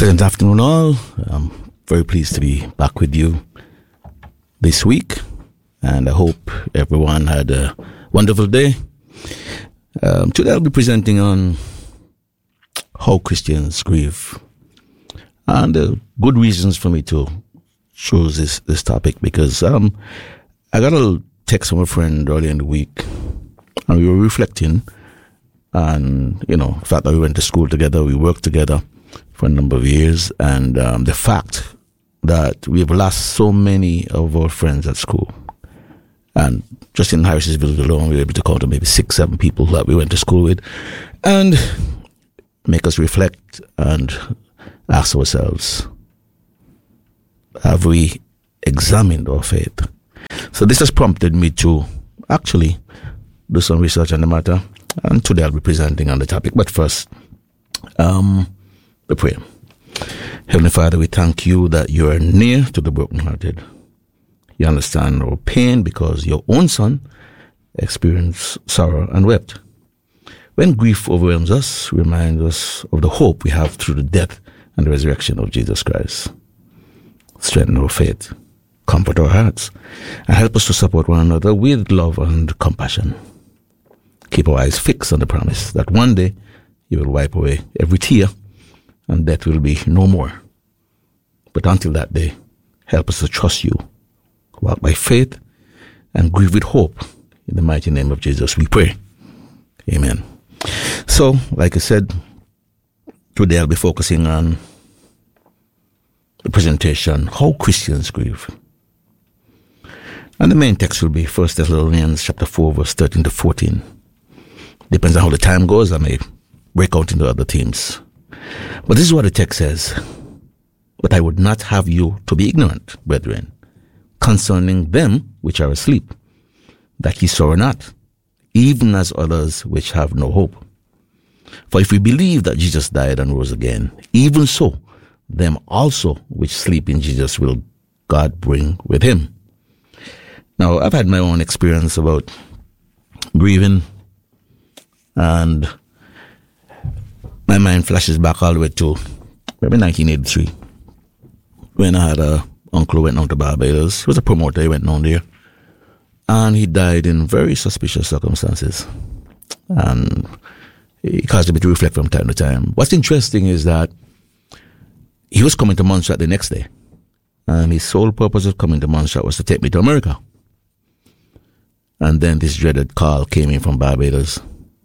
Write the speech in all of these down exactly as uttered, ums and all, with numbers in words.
Pleasant afternoon, all. I'm very pleased to be back with you this week, and I hope everyone had a wonderful day. Um, today I'll be presenting on how Christians grieve, and uh, good reasons for me to choose this, this topic, because um, I got a text from a friend earlier in the week, and we were reflecting on, you know, the fact that we went to school together, we worked together for a number of years, and um, the fact that we've lost so many of our friends at school. And just in Harris's Village alone, we were able to count on maybe six, seven people that we went to school with, and make us reflect and ask ourselves, have we examined our faith? So this has prompted me to actually do some research on the matter, and today I'll be presenting on the topic. But first, um, the prayer. Heavenly Father, we thank you that you are near to the brokenhearted. You understand our pain because your own Son experienced sorrow and wept. When grief overwhelms us, remind us of the hope we have through the death and the resurrection of Jesus Christ. Strengthen our faith, comfort our hearts, and help us to support one another with love and compassion. Keep our eyes fixed on the promise that one day you will wipe away every tear and death will be no more. But until that day, help us to trust you, walk by faith, and grieve with hope. In the mighty name of Jesus, we pray. Amen. So, like I said, today I'll be focusing on the presentation, How Christians Grieve. And the main text will be First Thessalonians chapter four, verse thirteen to fourteen. Depends on how the time goes, I may break out into other themes. But this is what the text says. But I would not have you to be ignorant, brethren, concerning them which are asleep, that ye sorrow not, even as others which have no hope. For if we believe that Jesus died and rose again, even so, them also which sleep in Jesus will God bring with him. Now, I've had my own experience about grieving, and my mind flashes back all the way to maybe nineteen eighty-three, when I had a uncle who went down to Barbados. He was a promoter, he went down there, and he died in very suspicious circumstances. And it caused me to reflect from time to time. What's interesting is that he was coming to Montserrat the next day, and his sole purpose of coming to Montserrat was to take me to America. And then this dreaded call came in from Barbados.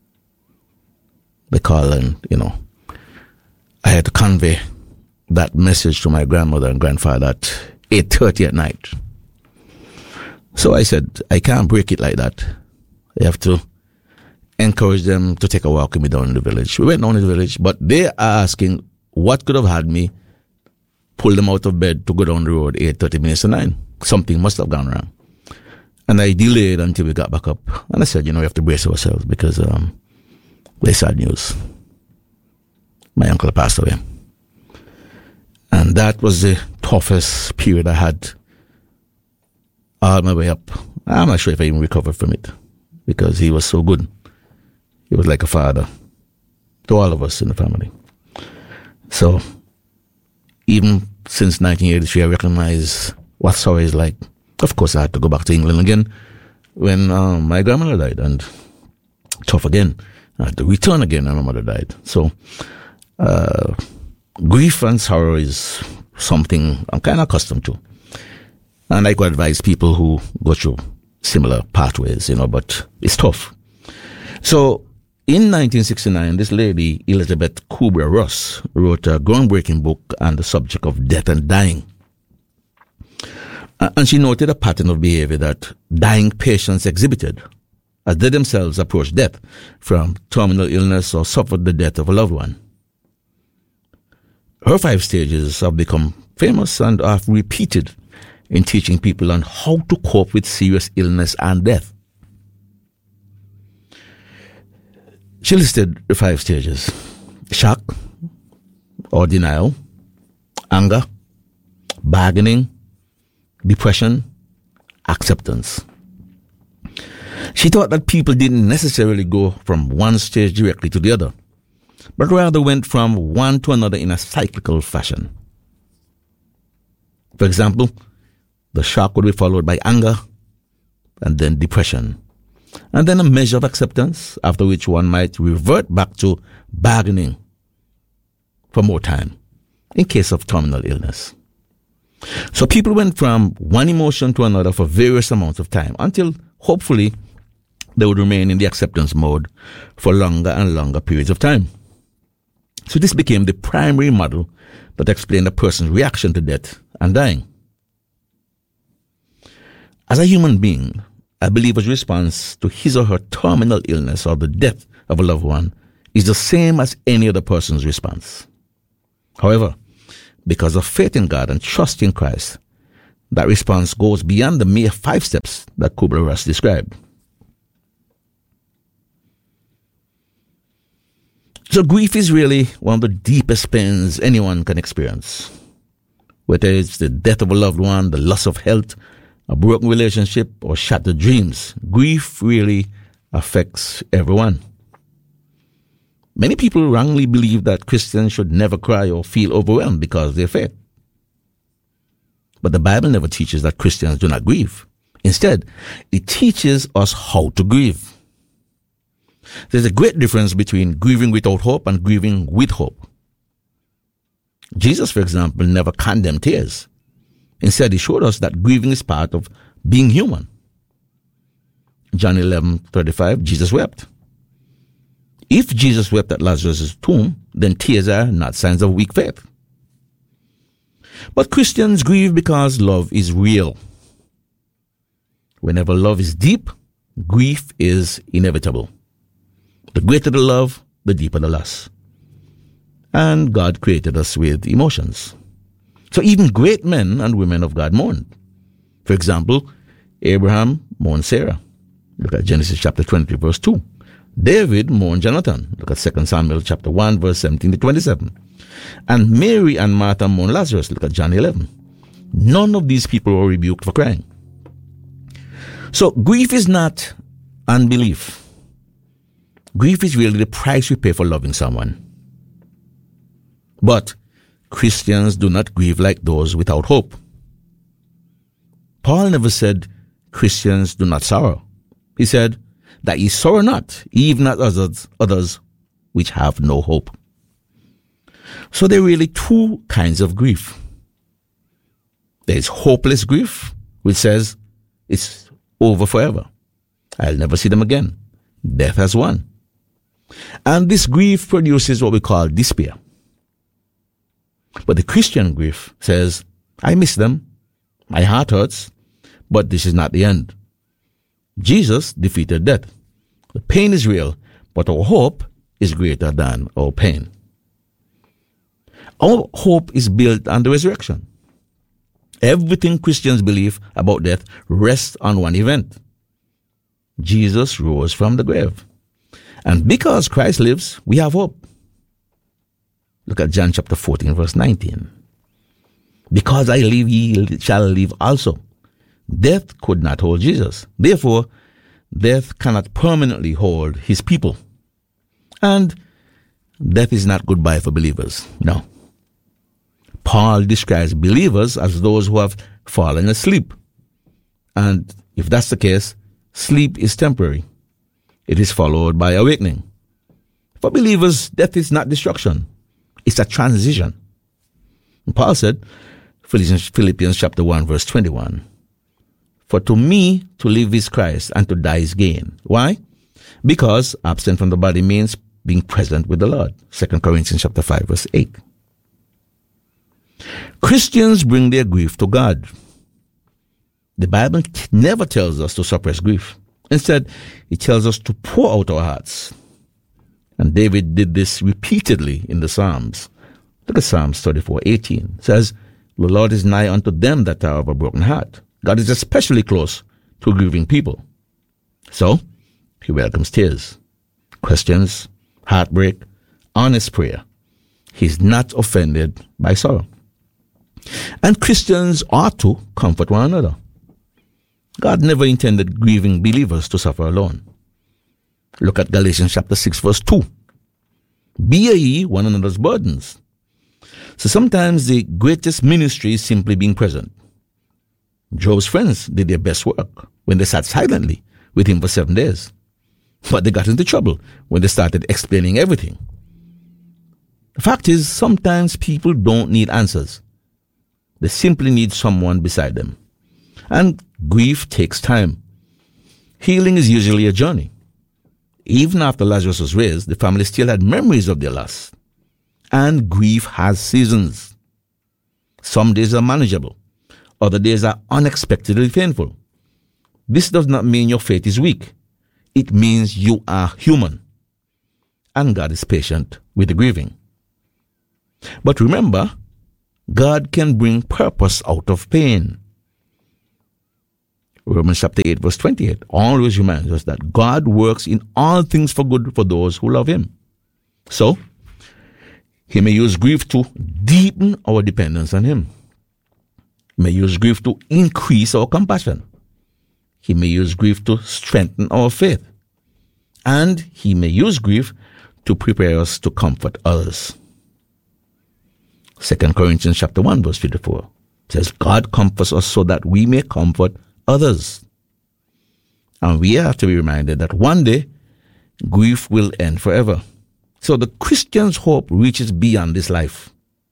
The call, and, you know, I had to convey that message to my grandmother and grandfather at eight thirty at night. So I said, I can't break it like that. I have to encourage them to take a walk with me down in the village. We went down in the village, but they are asking what could have had me pull them out of bed to go down the road eight thirty minutes to nine. Something must have gone wrong. And I delayed until we got back up. And I said, you know, we have to brace ourselves because um, very sad news. My uncle passed away. And that was the toughest period I had all my way up. I'm not sure if I even recovered from it, because he was so good. He was like a father to all of us in the family. So, even since nineteen eighty-three, I recognize what sorrow is like. Of course, I had to go back to England again when um, my grandmother died, and tough again. I had to return again when my mother died. So, uh, grief and sorrow is something I'm kind of accustomed to. And I could advise people who go through similar pathways, you know, but it's tough. So, in nineteen sixty-nine, this lady, Elizabeth Kubler-Ross, wrote a groundbreaking book on the subject of death and dying. Uh, and she noted a pattern of behavior that dying patients exhibited as they themselves approached death from terminal illness or suffered the death of a loved one. Her five stages have become famous and are repeated in teaching people on how to cope with serious illness and death. She listed the five stages: shock or denial, anger, bargaining, depression, acceptance. She thought that people didn't necessarily go from one stage directly to the other. but rather went from one to another in a cyclical fashion. For example, the shock would be followed by anger, and then depression, and then a measure of acceptance, after which one might revert back to bargaining for more time in case of terminal illness. So people went from one emotion to another for various amounts of time until, hopefully, they would remain in the acceptance mode for longer and longer periods of time. So this became the primary model that explained a person's reaction to death and dying. As a human being, a believer's response to his or her terminal illness or the death of a loved one is the same as any other person's response. However, because of faith in God and trust in Christ, that response goes beyond the mere five steps that Kubler-Ross described. So grief is really one of the deepest pains anyone can experience. Whether it's the death of a loved one, the loss of health, a broken relationship, or shattered dreams, grief really affects everyone. Many people wrongly believe that Christians should never cry or feel overwhelmed because of their faith. But the Bible never teaches that Christians do not grieve. Instead, it teaches us how to grieve. There's a great difference between grieving without hope and grieving with hope. Jesus, for example, never condemned tears. Instead, he showed us that grieving is part of being human. John eleven thirty-five, Jesus wept. If Jesus wept at Lazarus' tomb, then tears are not signs of weak faith. But Christians grieve because love is real. Whenever love is deep, grief is inevitable. The greater the love, the deeper the loss. And God created us with emotions. So even great men and women of God mourned. For example, Abraham mourned Sarah. Look at Genesis chapter twenty, verse two. David mourned Jonathan. Look at Second Samuel chapter one, verse seventeen to twenty-seven. And Mary and Martha mourned Lazarus. Look at John eleven. None of these people were rebuked for crying. So grief is not unbelief. Grief is really the price we pay for loving someone. But Christians do not grieve like those without hope. Paul never said Christians do not sorrow. He said that ye sorrow not, even as others, others which have no hope. So there are really two kinds of grief. There is hopeless grief, which says it's over forever. I'll never see them again. Death has won. And this grief produces what we call despair. But the Christian grief says, I miss them, my heart hurts, but this is not the end. Jesus defeated death. The pain is real, but our hope is greater than our pain. Our hope is built on the resurrection. Everything Christians believe about death rests on one event. Jesus rose from the grave. And because Christ lives, we have hope. Look at John chapter fourteen, verse nineteen. Because I live, ye shall live also. Death could not hold Jesus. Therefore, death cannot permanently hold his people. And death is not goodbye for believers. No. Paul describes believers as those who have fallen asleep. And if that's the case, sleep is temporary. It is followed by awakening. For believers, death is not destruction. It's a transition. And Paul said, Philippians, Philippians chapter one, verse twenty-one, for to me to live is Christ and to die is gain. Why? Because absent from the body means being present with the Lord. Second Corinthians chapter five, verse eight. Christians bring their grief to God. The Bible t- never tells us to suppress grief. Instead, it tells us to pour out our hearts. And David did this repeatedly in the Psalms. Look at Psalms thirty-four eighteen. It says, the Lord is nigh unto them that are of a broken heart. God is especially close to grieving people. So, he welcomes tears, questions, heartbreak, honest prayer. He's not offended by sorrow. And Christians ought to comfort one another. God never intended grieving believers to suffer alone. Look at Galatians chapter six, verse two. Bear ye one another's burdens. So sometimes the greatest ministry is simply being present. Job's friends did their best work when they sat silently with him for seven days. But they got into trouble when they started explaining everything. The fact is, sometimes people don't need answers. They simply need someone beside them. And grief takes time. Healing is usually a journey. Even after Lazarus was raised, the family still had memories of their loss. And grief has seasons. Some days are manageable. Other days are unexpectedly painful. This does not mean your faith is weak. It means you are human. And God is patient with the grieving. But remember, God can bring purpose out of pain. Romans chapter eight verse twenty-eight always reminds us that God works in all things for good for those who love him. So, he may use grief to deepen our dependence on him. He may use grief to increase our compassion. He may use grief to strengthen our faith. And he may use grief to prepare us to comfort others. Second Corinthians chapter one verse fifty-four says, God comforts us so that we may comfort others. And we have to be reminded that one day, grief will end forever. So the Christian's hope reaches beyond this life.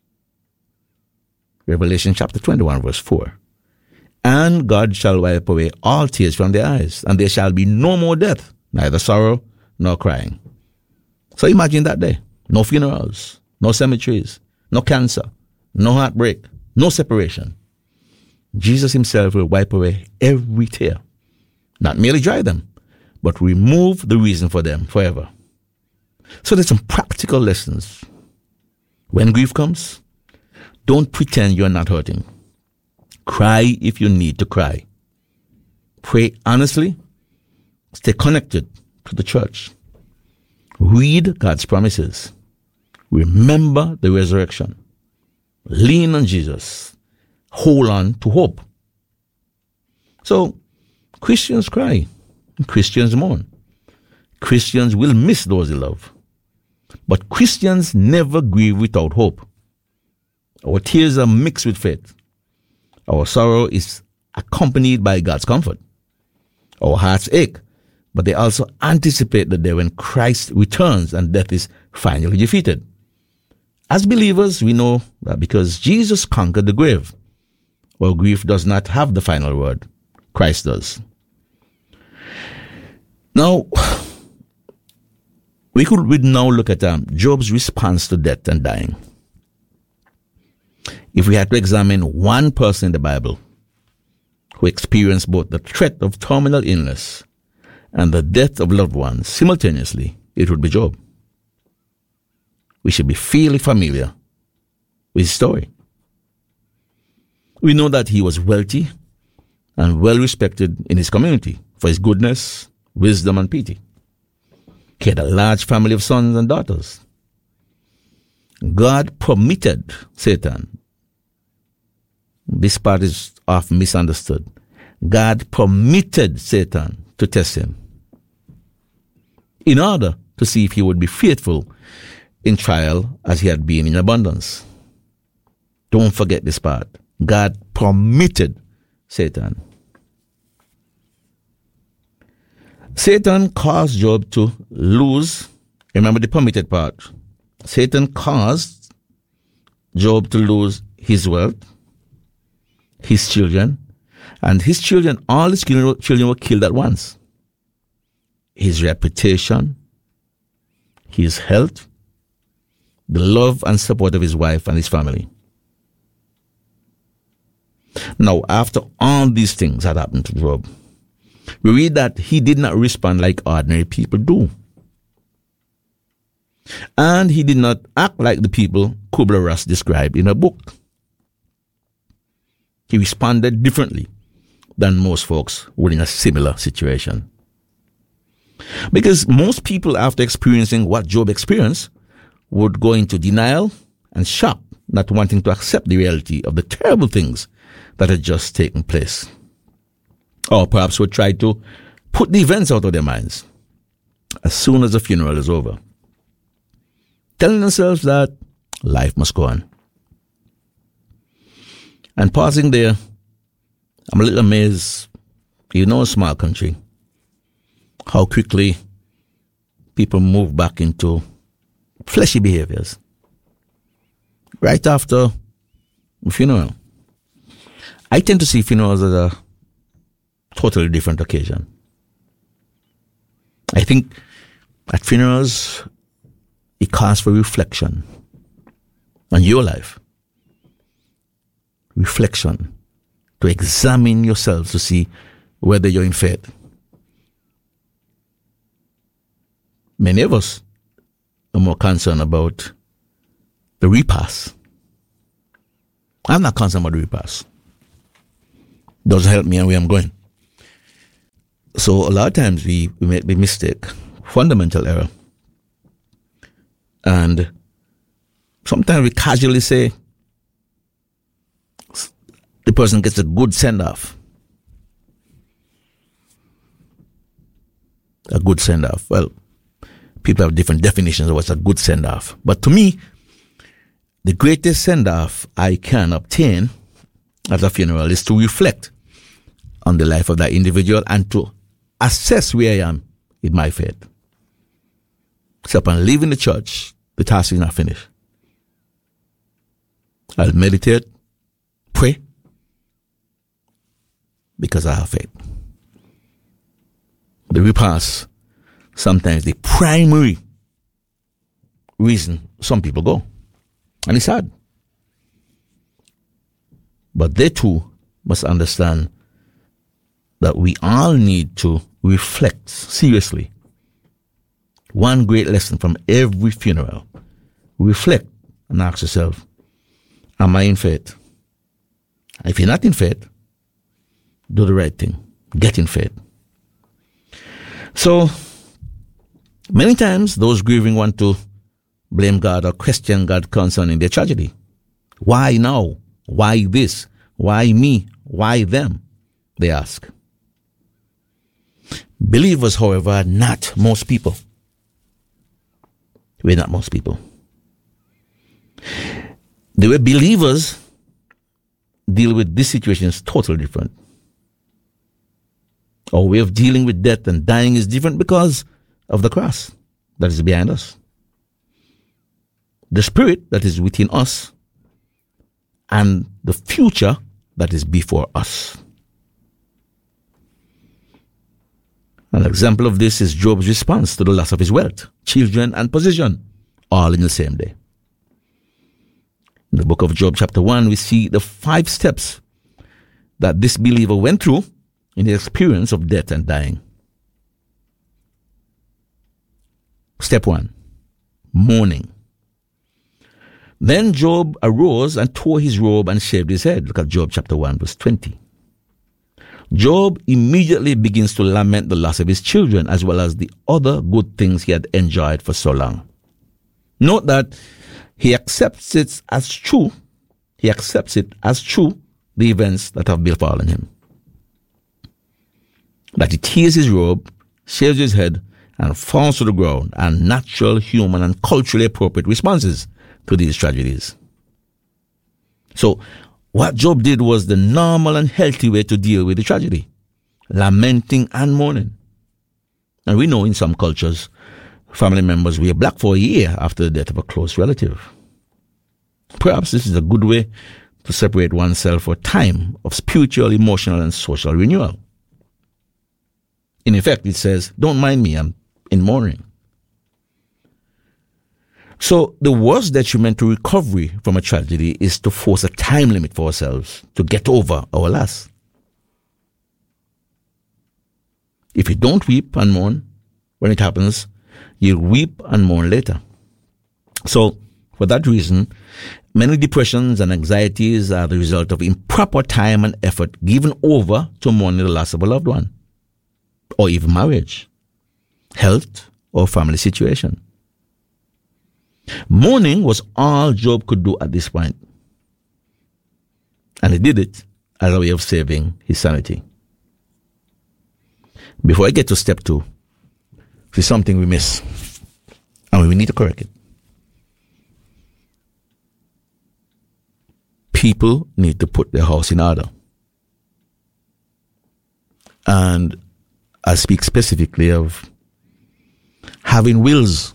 Revelation chapter twenty-one verse four. And God shall wipe away all tears from their eyes, and there shall be no more death, neither sorrow nor crying. So imagine that day. No funerals, no cemeteries, no cancer, no heartbreak, no separation. Jesus himself will wipe away every tear. Not merely dry them, but remove the reason for them forever. So there's some practical lessons. When grief comes, don't pretend you're not hurting. Cry if you need to cry. Pray honestly. Stay connected to the church. Read God's promises. Remember the resurrection. Lean on Jesus. Hold on to hope. So, Christians cry. Christians mourn. Christians will miss those they love. But Christians never grieve without hope. Our tears are mixed with faith. Our sorrow is accompanied by God's comfort. Our hearts ache, but they also anticipate the day when Christ returns and death is finally defeated. As believers, we know that because Jesus conquered the grave, our grief does not have the final word. Christ does. Now, we could we now look at um, Job's response to death and dying. If we had to examine one person in the Bible who experienced both the threat of terminal illness and the death of loved ones simultaneously, it would be Job. We should be fairly familiar with his story. We know that he was wealthy and well respected in his community for his goodness, wisdom, and pity. He had a large family of sons and daughters. God permitted Satan. This part is often misunderstood. God permitted Satan to test him in order to see if he would be faithful in trial as he had been in abundance. Don't forget this part. God permitted Satan. Satan caused Job to lose. Remember the permitted part. Satan caused Job to lose his wealth, his children, and his children, all his children were killed at once. His reputation, his health, the love and support of his wife and his family. Now, after all these things had happened to Job, we read that he did not respond like ordinary people do. And he did not act like the people Kubler-Ross described in her book. He responded differently than most folks would in a similar situation. Because most people, after experiencing what Job experienced, would go into denial and shock, not wanting to accept the reality of the terrible things that had just taken place. Or perhaps would try to put the events out of their minds as soon as the funeral is over. telling themselves that life must go on. And pausing there, I'm a little amazed, you know, a small country, how quickly people move back into fleshy behaviors right after a funeral. I tend to see funerals as a totally different occasion. I think at funerals, it calls for reflection on your life. Reflection, to examine yourself to see whether you're in faith. Many of us are more concerned about the repast. I'm not concerned about the repast. Doesn't help me and where I'm going. So a lot of times we, we make the mistake, fundamental error. And sometimes we casually say the person gets a good send-off. A good send-off. Well, people have different definitions of what's a good send-off. But to me, the greatest send-off I can obtain at a funeral is to reflect on the life of that individual and to assess where I am in my faith. So upon leaving the church, the task is not finished. I'll meditate, pray, because I have faith. The repast, sometimes the primary reason some people go. And it's sad. But they too must understand that we all need to reflect seriously. One great lesson from every funeral. Reflect and ask yourself, am I in faith? If you're not in faith, do the right thing. Get in faith. So, many times those grieving want to blame God or question God concerning their tragedy. Why now? Why this? Why me? Why them? They ask. Believers, however, are not most people. We're not most people. The way believers deal with this situation is totally different. Our way of dealing with death and dying is different because of the cross that is behind us. The spirit that is within us and the future that is before us. An example of this is Job's response to the loss of his wealth, children, and position, all in the same day. In the book of Job, chapter one, we see the five steps that this believer went through in the experience of death and dying. Step one, mourning. Then Job arose and tore his robe and shaved his head. Look at Job chapter one, verse twenty. Job immediately begins to lament the loss of his children as well as the other good things he had enjoyed for so long. Note that he accepts it as true. He accepts it as true, the events that have befallen him. That he tears his robe, shaves his head, and falls to the ground, and natural, human, and culturally appropriate responses to these tragedies. So, what Job did was the normal and healthy way to deal with the tragedy, lamenting and mourning. And we know in some cultures, family members wear black for a year after the death of a close relative. Perhaps this is a good way to separate oneself for a time of spiritual, emotional, and social renewal. In effect, it says, don't mind me, I'm in mourning. So the worst detriment to recovery from a tragedy is to force a time limit for ourselves to get over our loss. If you don't weep and mourn when it happens, you'll weep and mourn later. So for that reason, many depressions and anxieties are the result of improper time and effort given over to mourning the loss of a loved one, or even marriage, health, or family situation. Mourning was all Job could do at this point. And he did it as a way of saving his sanity. Before I get to step two, there's something we miss. And we need to correct it. people need to put their house in order. And I speak specifically of having wills.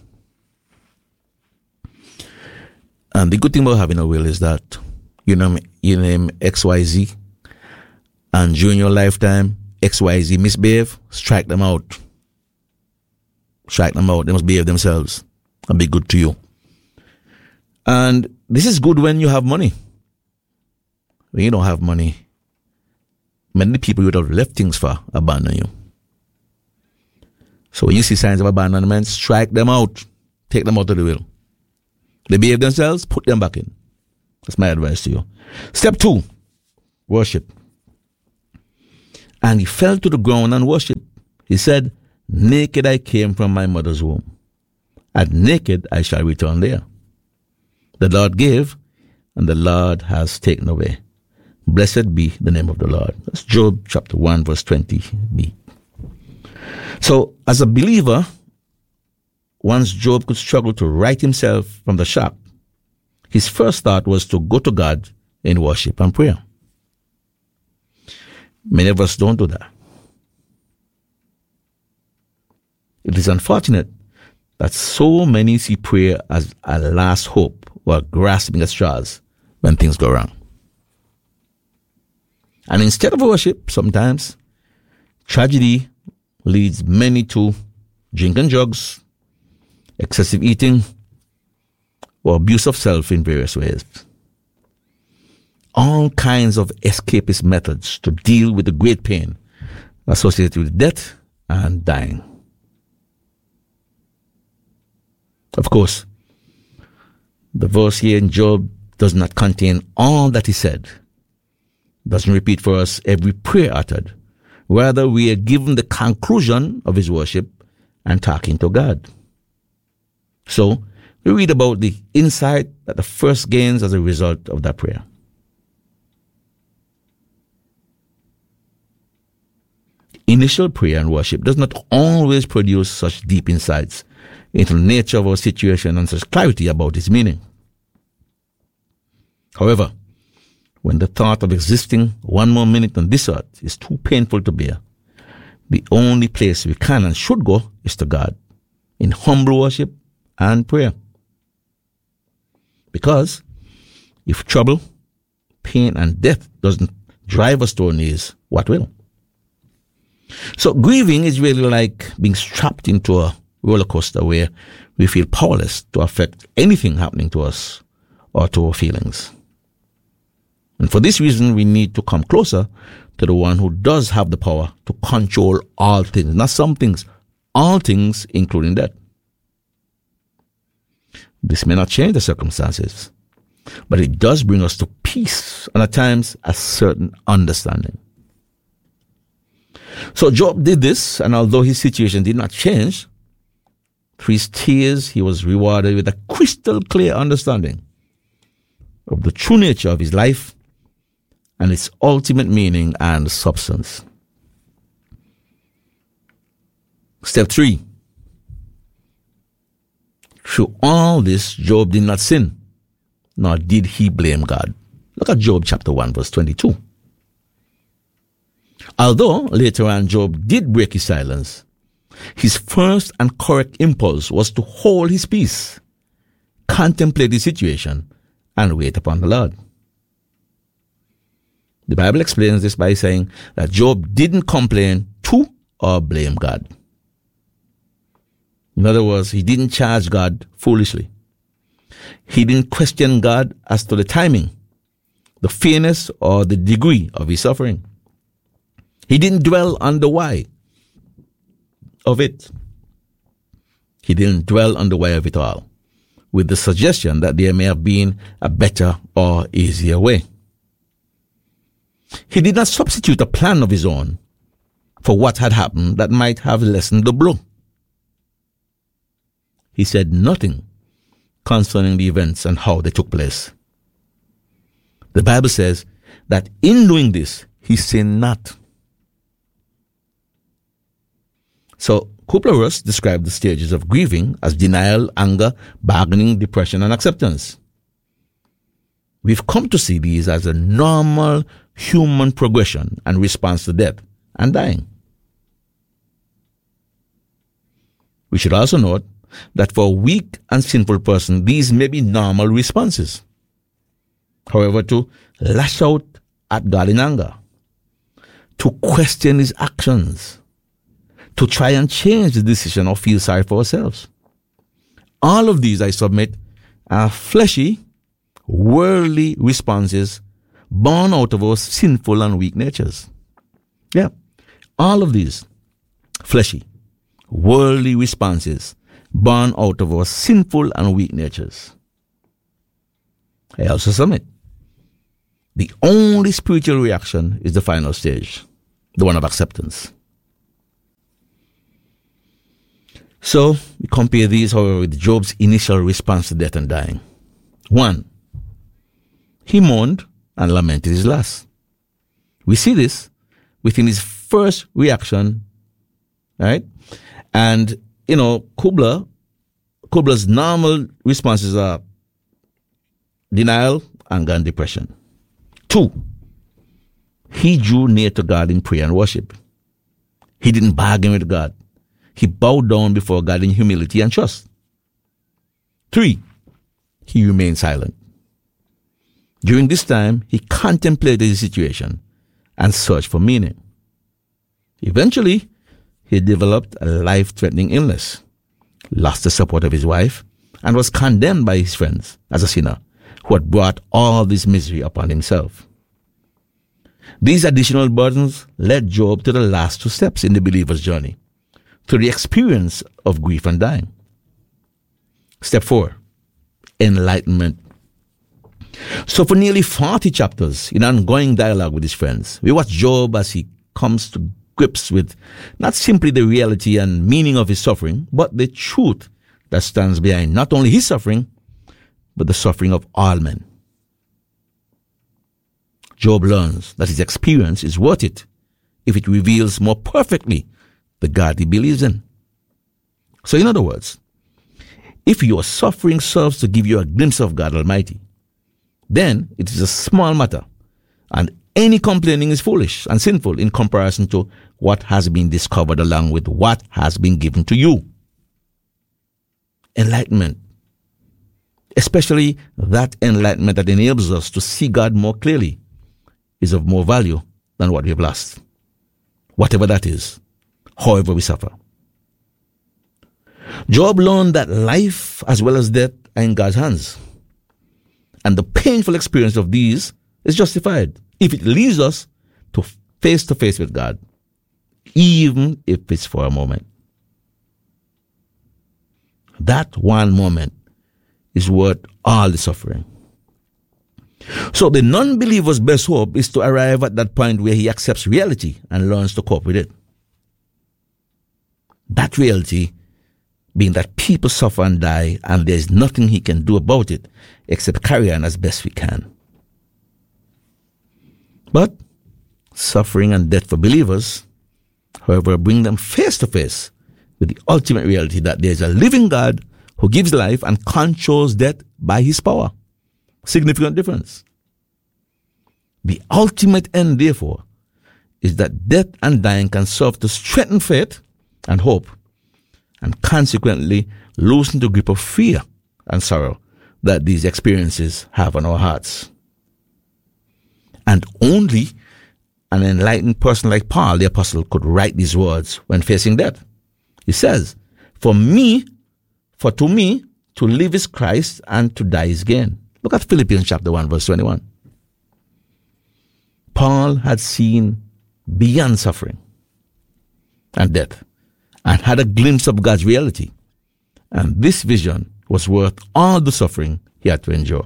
And the good thing about having a will is that you know you name X Y Z, and during your lifetime X Y Z misbehave, strike them out. Strike them out. They must behave themselves and be good to you. And this is good when you have money. When you don't have money, many people you would have left things for abandon you. So when you see signs of abandonment, strike them out. Take them out of the will. They behave themselves, put them back in. That's my advice to you. Step two, worship. And he fell to the ground and worshiped. He said, naked I came from my mother's womb, and naked I shall return there. The Lord gave, and the Lord has taken away. Blessed be the name of the Lord. That's Job chapter one, verse twenty b. So, as a believer, once Job could struggle to right himself from the shock, his first thought was to go to God in worship and prayer. Many of us don't do that. It is unfortunate that so many see prayer as a last hope or grasping at straws when things go wrong. And instead of worship, sometimes tragedy leads many to drinking drugs, excessive eating, or abuse of self in various ways. All kinds of escapist methods to deal with the great pain associated with death and dying. Of course, the verse here in Job does not contain all that he said. It doesn't repeat for us every prayer uttered. Rather, we are given the conclusion of his worship and talking to God. So, we read about the insight that the first gains as a result of that prayer. Initial prayer and worship does not always produce such deep insights into the nature of our situation and such clarity about its meaning. However, when the thought of existing one more minute on this earth is too painful to bear, the only place we can and should go is to God in humble worship and prayer. Because if trouble, pain, and death doesn't drive us to our knees, what will? So grieving is really like being strapped into a roller coaster where we feel powerless to affect anything happening to us or to our feelings. And for this reason, we need to come closer to the one who does have the power to control all things, not some things, all things, including death. This may not change the circumstances, but it does bring us to peace and at times a certain understanding. So Job did this, and although his situation did not change, through his tears he was rewarded with a crystal clear understanding of the true nature of his life and its ultimate meaning and substance. Step three. Through all this, Job did not sin, nor did he blame God. Look at Job chapter one, verse twenty-two. Although later on Job did break his silence, his first and correct impulse was to hold his peace, contemplate the situation, and wait upon the Lord. The Bible explains this by saying that Job didn't complain to or blame God. In other words, he didn't charge God foolishly. He didn't question God as to the timing, the fairness, or the degree of his suffering. He didn't dwell on the why of it. He didn't dwell on the why of it all, with the suggestion that there may have been a better or easier way. He did not substitute a plan of his own for what had happened that might have lessened the blow. He said nothing concerning the events and how they took place. The Bible says that in doing this, he sinned not. So, Kubler-Ross described the stages of grieving as denial, anger, bargaining, depression, and acceptance. we've come to see these as a normal human progression and response to death and dying. We should also note that for a weak and sinful person, these may be normal responses. However, to lash out at God in anger, to question his actions, to try and change the decision or feel sorry for ourselves. All of these, I submit, are fleshy, worldly responses born out of our sinful and weak natures. Yeah, all of these fleshy, worldly responses born out of our sinful and weak natures. I also submit, the only spiritual reaction is the final stage, the one of acceptance. So, we compare these, however, with Job's initial response to death and dying. One, he mourned and lamented his loss. We see this within his first reaction, right? And, you know, Kubla, Kubla's normal responses are denial, anger, and depression. Two, he drew near to God in prayer and worship. He didn't bargain with God. He bowed down before God in humility and trust. Three, he remained silent. During this time, he contemplated his situation and searched for meaning. Eventually, he developed a life-threatening illness, lost the support of his wife, and was condemned by his friends as a sinner who had brought all this misery upon himself. These additional burdens led Job to the last two steps in the believer's journey, to the experience of grief and dying. Step four, enlightenment. So for nearly forty chapters, in ongoing dialogue with his friends, we watch Job as he comes to grips with not simply the reality and meaning of his suffering, but the truth that stands behind not only his suffering, but the suffering of all men. Job learns that his experience is worth it if it reveals more perfectly the God he believes in. So in other words, if your suffering serves to give you a glimpse of God Almighty, then it is a small matter, and any complaining is foolish and sinful in comparison to what has been discovered along with what has been given to you. Enlightenment, especially that enlightenment that enables us to see God more clearly, is of more value than what we have lost, whatever that is, however we suffer. Job learned that life as well as death are in God's hands, and the painful experience of these is justified if it leads us to face to face with God, even if it's for a moment. That one moment is worth all the suffering. So the non-believer's best hope is to arrive at that point where he accepts reality and learns to cope with it. That reality being that people suffer and die, and there is nothing he can do about it except carry on as best we can. But suffering and death for believers, however, bring them face to face with the ultimate reality that there is a living God who gives life and controls death by his power. Significant difference. The ultimate end, therefore, is that death and dying can serve to strengthen faith and hope, and consequently loosen the grip of fear and sorrow that these experiences have on our hearts. And only an enlightened person like Paul the Apostle could write these words when facing death. He says, For me, for to me, to live is Christ and to die is gain. Look at Philippians chapter one, verse twenty-one. Paul had seen beyond suffering and death and had a glimpse of God's reality. And this vision was worth all the suffering he had to endure.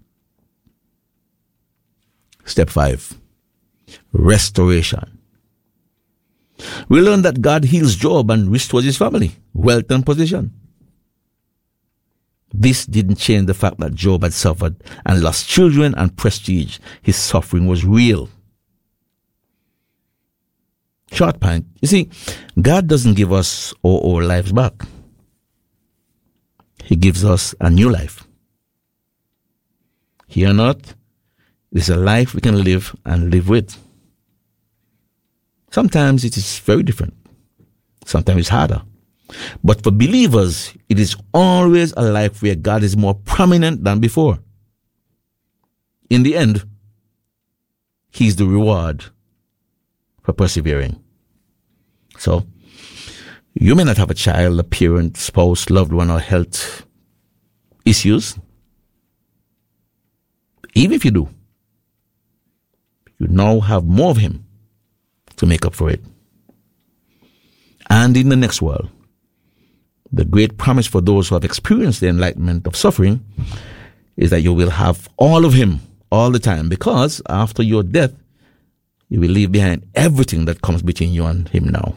Step five, restoration. We learn that God heals Job and restores his family, wealth and position. This didn't change the fact that Job had suffered and lost children and prestige. His suffering was real. Short point. You see, God doesn't give us our old lives back. He gives us a new life. Here on earth, It is a life we can live and live with. Sometimes it is very different. Sometimes it's harder. But for believers, it is always a life where God is more prominent than before. In the end, He's the reward for persevering. So, you may not have a child, a parent, spouse, loved one, or health issues. Even if you do, you now have more of Him to make up for it. And in the next world, the great promise for those who have experienced the enlightenment of suffering is that you will have all of Him all the time, because after your death, you will leave behind everything that comes between you and Him now.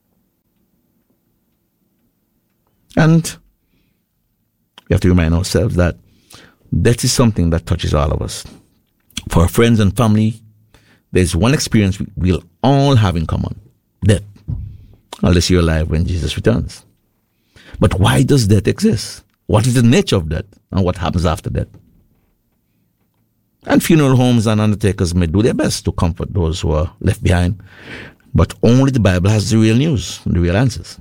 And we have to remind ourselves that death is something that touches all of us. For our friends and family, there's one experience we'll all have in common: death, unless you're alive when Jesus returns. But why does death exist? What is the nature of death, and what happens after death? And funeral homes and undertakers may do their best to comfort those who are left behind, but only the Bible has the real news, the real answers.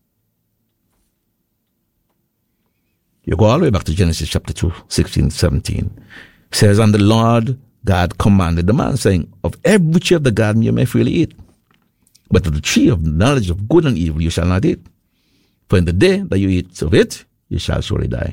You go all the way back to Genesis chapter two, sixteen, seventeen. It says, "And the Lord God commanded the man, saying, Of every tree of the garden you may freely eat, but of the tree of knowledge of good and evil you shall not eat. For in the day that you eat of it, you shall surely die."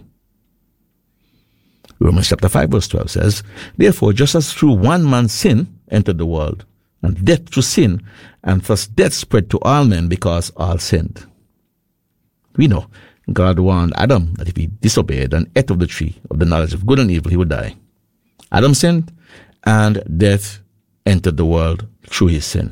Romans chapter five verse twelve says, "Therefore, just as through one man's sin entered the world, and death through sin, and thus death spread to all men because all sinned." We know God warned Adam that if he disobeyed and ate of the tree of the knowledge of good and evil, he would die. Adam sinned, and death entered the world through his sin.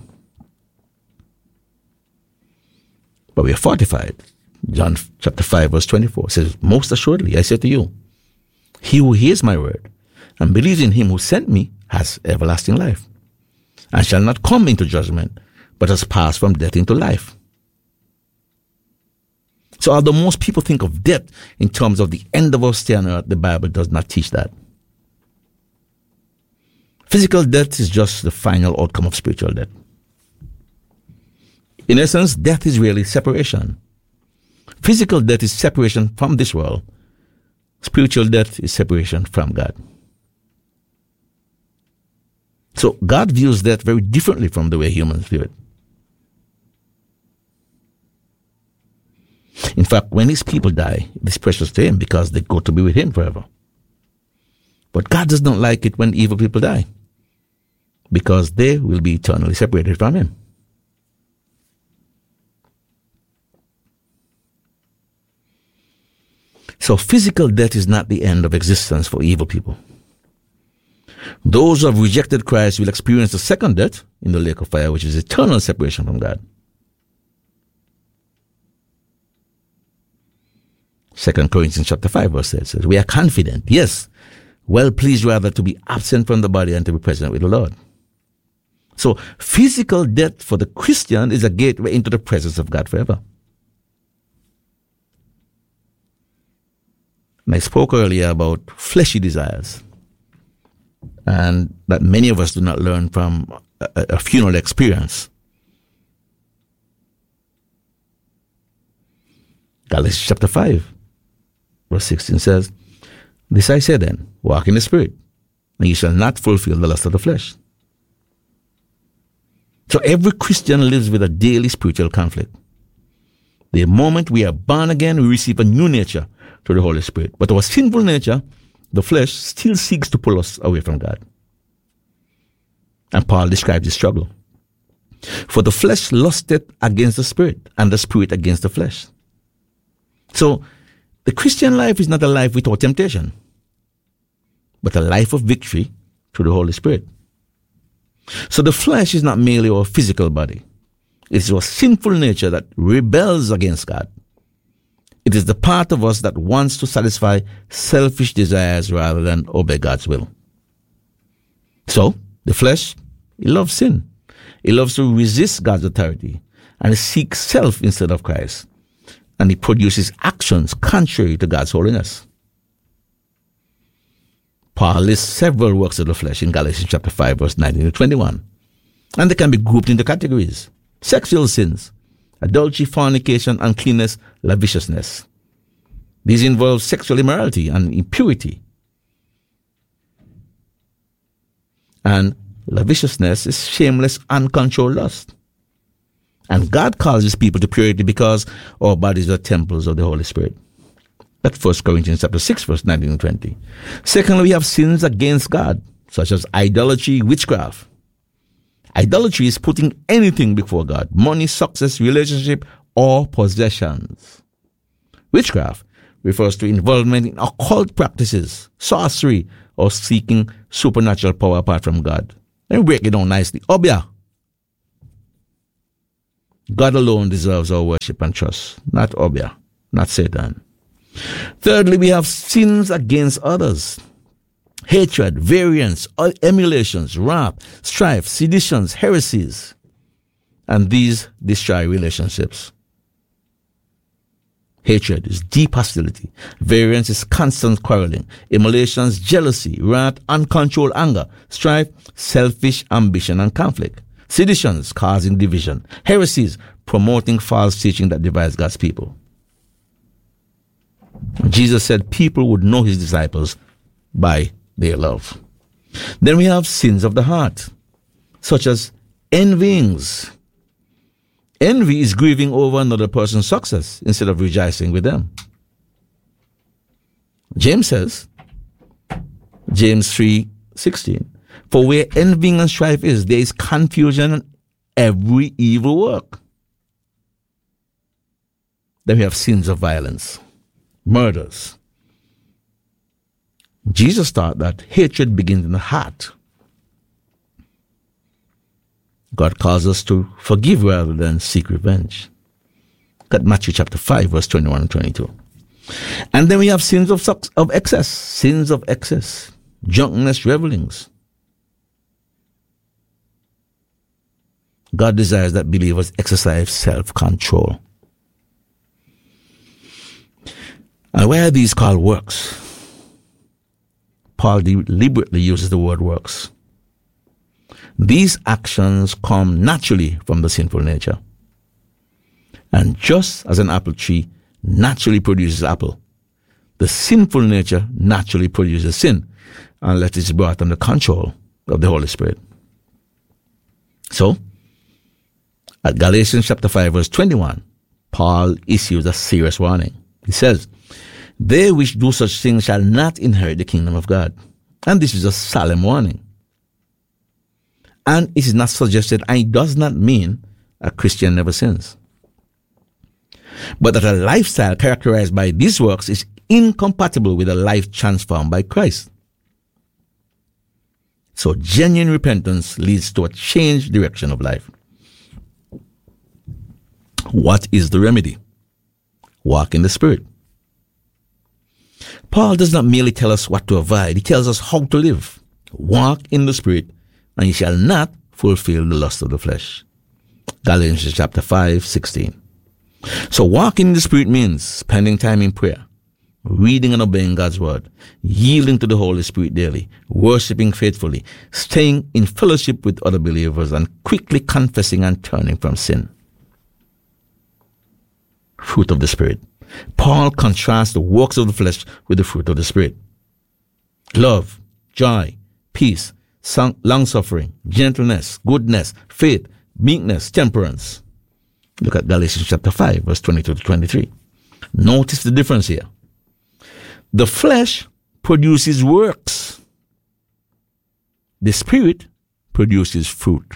But we are fortified. John chapter five verse twenty-four says, "Most assuredly I say to you, he who hears my word and believes in him who sent me has everlasting life, and shall not come into judgment, but has passed from death into life." So although most people think of death in terms of the end of our stay on earth, the Bible does not teach that. Physical death is just the final outcome of spiritual death. In essence, death is really separation. Physical death is separation from this world. Spiritual death is separation from God. So God views death very differently from the way humans view it. In fact, when his people die, it is precious to him because they go to be with him forever. But God does not like it when evil people die, because they will be eternally separated from him. So physical death is not the end of existence for evil people. Those who have rejected Christ will experience the second death in the lake of fire, which is eternal separation from God. Second Corinthians chapter five verse eight says, "We are confident, yes, well pleased rather to be absent from the body and to be present with the Lord." So physical death for the Christian is a gateway into the presence of God forever. And I spoke earlier about fleshy desires, and that many of us do not learn from a, a funeral experience. Galatians chapter five, verse sixteen says, "This I say then, walk in the Spirit, and you shall not fulfill the lust of the flesh." So every Christian lives with a daily spiritual conflict. The moment we are born again, we receive a new nature through the Holy Spirit. But our sinful nature, the flesh, still seeks to pull us away from God. And Paul describes the struggle. "For the flesh lusteth against the Spirit, and the Spirit against the flesh." So the Christian life is not a life without temptation, but a life of victory through the Holy Spirit. So the flesh is not merely our physical body. It is our sinful nature that rebels against God. It is the part of us that wants to satisfy selfish desires rather than obey God's will. So, the flesh, it loves sin. It loves to resist God's authority, and it seeks self instead of Christ. And it produces actions contrary to God's holiness. Paul lists several works of the flesh in Galatians chapter five, verse nineteen to twenty-one. And they can be grouped into categories: sexual sins, adultery, fornication, uncleanness, lasciviousness. These involve sexual immorality and impurity. And lasciviousness is shameless, uncontrolled lust. And God calls his people to purity because our bodies are temples of the Holy Spirit. That's First Corinthians chapter six, verse nineteen and twenty. Secondly, we have sins against God, such as idolatry, witchcraft. Idolatry is putting anything before God: money, success, relationship, or possessions. Witchcraft refers to involvement in occult practices, sorcery, or seeking supernatural power apart from God. Let me break it down nicely. Obia. God alone deserves our worship and trust, not Obia, not Satan. Thirdly, we have sins against others: hatred, variance, emulations, wrath, strife, seditions, heresies. And these destroy relationships. Hatred is deep hostility. Variance is constant quarreling. Emulations, jealousy, wrath, uncontrolled anger. Strife, selfish ambition and conflict. Seditions, causing division. Heresies, promoting false teaching that divides God's people. Jesus said people would know his disciples by their love. Then we have sins of the heart, such as envyings. Envy is grieving over another person's success instead of rejoicing with them. James says, James three sixteen, for where envying and strife is, there is confusion and every evil work. Then we have sins of violence, murders. Jesus taught that hatred begins in the heart. God calls us to forgive rather than seek revenge. Got Matthew chapter five, verse twenty-one and twenty-two. And then we have sins of, of excess, sins of excess, drunkenness, revelings. God desires that believers exercise self-control. And why are these called works? Paul deliberately uses the word works. These actions come naturally from the sinful nature. And just as an apple tree naturally produces apple, the sinful nature naturally produces sin, unless it is brought under control of the Holy Spirit. So, at Galatians chapter five, verse twenty-one, Paul issues a serious warning. He says, they which do such things shall not inherit the kingdom of God. And this is a solemn warning. And it is not suggested, and it does not mean a Christian never sins. But that a lifestyle characterized by these works is incompatible with a life transformed by Christ. So genuine repentance leads to a changed direction of life. What is the remedy? Walk in the Spirit. Paul does not merely tell us what to avoid, he tells us how to live. Walk in the Spirit, and you shall not fulfill the lust of the flesh. Galatians chapter five, sixteen. So walking in the Spirit means spending time in prayer, reading and obeying God's word, yielding to the Holy Spirit daily, worshiping faithfully, staying in fellowship with other believers, and quickly confessing and turning from sin. Fruit of the Spirit. Paul contrasts the works of the flesh with the fruit of the Spirit. Love, joy, peace, long-suffering, gentleness, goodness, faith, meekness, temperance. Look at Galatians chapter five, verse twenty-two to twenty-three. Notice the difference here. The flesh produces works. The Spirit produces fruit.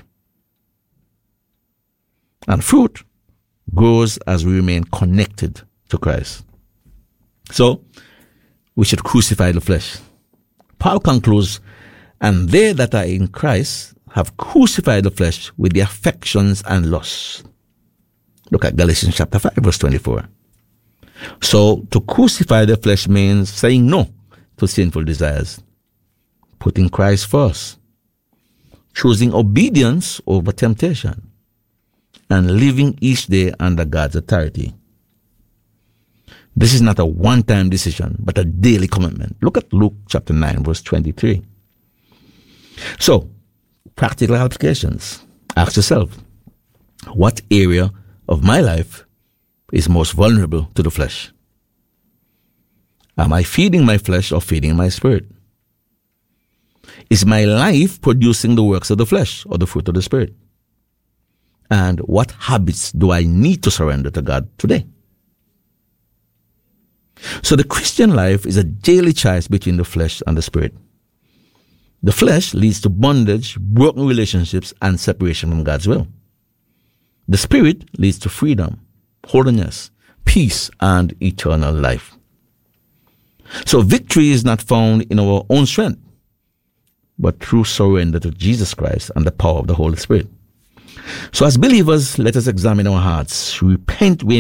And fruit grows as we remain connected to Christ. So, we should crucify the flesh. Paul concludes, and they that are in Christ have crucified the flesh with the affections and lusts. Look at Galatians chapter five, verse twenty-four. So, to crucify the flesh means saying no to sinful desires, putting Christ first, choosing obedience over temptation, and living each day under God's authority. This is not a one-time decision, but a daily commitment. Look at Luke chapter nine, verse twenty-three. So, practical applications. Ask yourself, what area of my life is most vulnerable to the flesh? Am I feeding my flesh or feeding my spirit? Is my life producing the works of the flesh or the fruit of the spirit? And what habits do I need to surrender to God today? So the Christian life is a daily choice between the flesh and the spirit. The flesh leads to bondage, broken relationships, and separation from God's will. The spirit leads to freedom, holiness, peace, and eternal life. So victory is not found in our own strength, but through surrender to Jesus Christ and the power of the Holy Spirit. So as believers, let us examine our hearts, repent, we